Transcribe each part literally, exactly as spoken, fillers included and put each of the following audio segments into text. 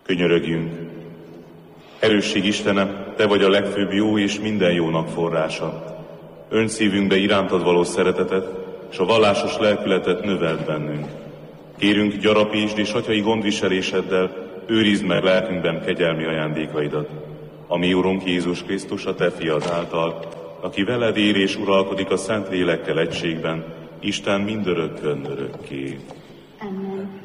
Könyörögjünk! Erősség Istene, Te vagy a legfőbb jó és minden jónak forrása. Önts szívünkbe irántad való szeretetet, és a vallásos lelkületet növeld bennünk. Kérünk, gyarapítsd és atyai gondviseléseddel őrizd meg lelkünkben kegyelmi ajándékaidat. A mi Urunk Jézus Krisztus, a Te fiad által, aki veled él és uralkodik a Szent Lélekkel egységben, Isten mindörökkön örökké. Amen.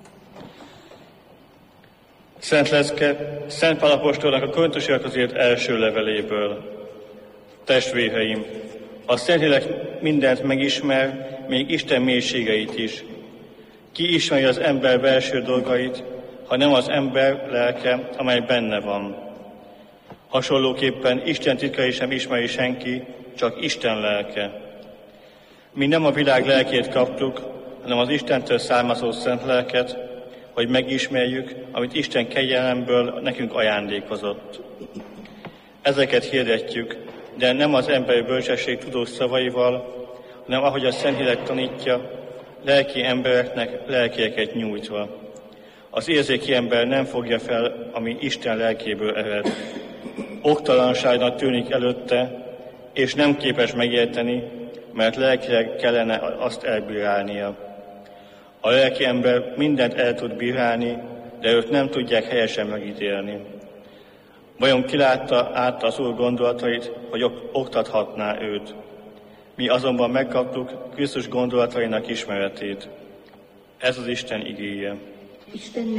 Szent Lecke, Szent Pál apostolnak a Korintusiakhoz írt első leveléből. Testvéreim, a Szentlélek mindent megismer, még Isten mélységeit is. Ki ismeri az ember belső dolgait, ha nem az ember lelke, amely benne van. Hasonlóképpen Isten titkait sem ismeri senki, csak Isten lelke. Mi nem a világ lelkét kaptuk, hanem az Istentől származó szent lelket, hogy megismerjük, amit Isten kegyelemből nekünk ajándékozott. Ezeket hirdetjük, de nem az emberi bölcsesség tudós szavaival, hanem ahogy a Szentlélek tanítja, lelki embereknek lelkieket nyújtva. Az érzéki ember nem fogja fel, ami Isten lelkéből ered. Oktalanságnak tűnik előtte, és nem képes megérteni, mert lelkileg kellene azt elbírálnia. A lelki ember mindent el tud bírálni, de őt nem tudják helyesen megítélni. Vajon kilátta át az Úr gondolatait, hogy oktathatná őt? Mi azonban megkaptuk Krisztus gondolatainak ismeretét. Ez az Isten igéje. Isten